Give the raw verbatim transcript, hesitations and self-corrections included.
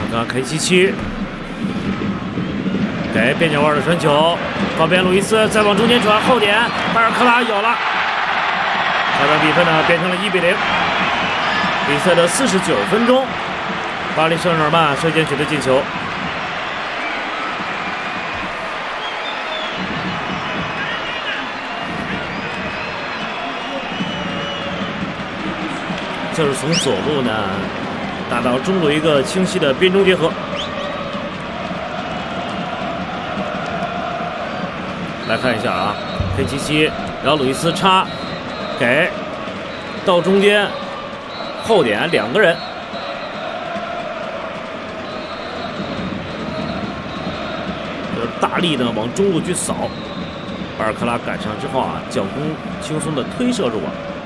看 K 七七。 给边角弯的传球，旁边路易斯再往中间传，后点巴尔克拉有了，开盘比分呢变成了一比零。比赛的四十九分钟，巴黎圣日耳曼率先取得进球。就是从左路呢打到中路一个清晰的边中结合。 来看一下啊 ，K 七七，然后鲁伊斯插，给到中间后点两个人，就是大力呢往中路去扫，巴尔克拉赶上之后啊，脚弓轻松的推射入网。